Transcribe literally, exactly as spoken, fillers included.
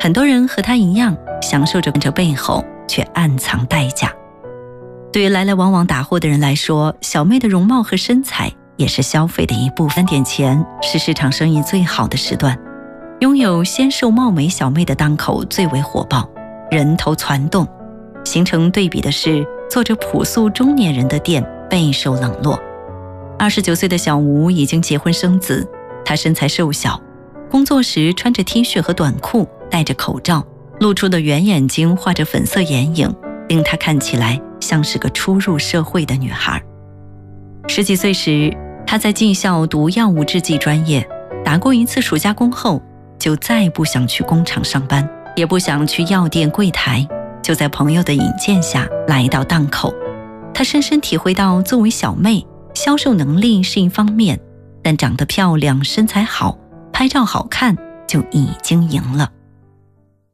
很多人和她一样，享受着这背后却暗藏代价。对于来来往往打货的人来说，小妹的容貌和身材也是消费的一部分。三点前是市场生意最好的时段，拥有纤瘦貌美小妹的档口最为火爆，人头攒动。形成对比的是，做着朴素中年人的店备受冷落。二十九岁的小吴已经结婚生子，她身材瘦小，工作时穿着 T 恤和短裤，戴着口罩，露出的圆眼睛画着粉色眼影，令她看起来像是个初入社会的女孩。十几岁时，她在技校读药物制剂专业，打过一次暑假工后，就再不想去工厂上班，也不想去药店柜台，就在朋友的引荐下来到档口。她深深体会到，作为小妹，销售能力是一方面，但长得漂亮、身材好、拍照好看就已经赢了。